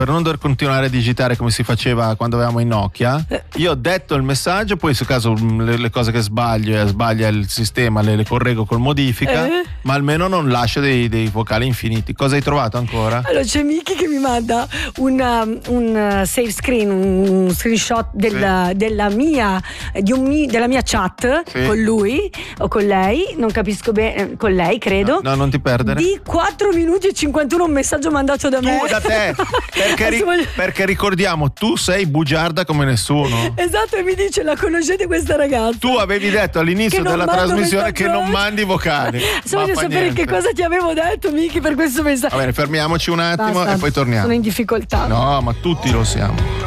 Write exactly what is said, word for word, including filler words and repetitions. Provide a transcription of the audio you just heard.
per non dover continuare a digitare come si faceva quando avevamo i Nokia, io ho detto il messaggio, poi se caso le, le cose che sbaglio e sbaglia il sistema le, le correggo col modifica, Eh? ma almeno non lascio dei, dei vocali infiniti. Cosa hai trovato ancora? Allora c'è Miki che mi manda una, un save screen, un screenshot della, Sì. della mia di un mi- della mia chat Sì. con lui o con lei, non capisco bene, con lei credo. No, non ti perdere. Di quattro minuti e cinquantuno un messaggio mandato da me. Tu da te, perché, ri- Adesso voglio- perché ricordiamo, tu sei bugiarda come nessuno. Esatto, e mi dice: la conoscete questa ragazza? Tu avevi detto all'inizio Che non della mando trasmissione che non messaggio. mandi vocali. Adesso Ma voglio fa sapere niente. che cosa ti avevo detto, Miki, per questo messaggio. Va bene, fermiamoci un attimo Basta, e poi torniamo. sono in difficoltà. No, ma tutti lo siamo.